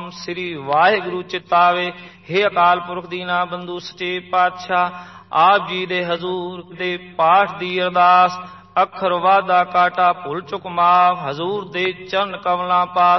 श्री वाहिगुरु चितावे। हे अकाल पुरख दीना बंधु सचे पातशाह, आप जी दे हजूर दे पाठ दी अरदास। अखर वादा काटा भुल चुक माफ, हजूर दे चरण कमलां पास।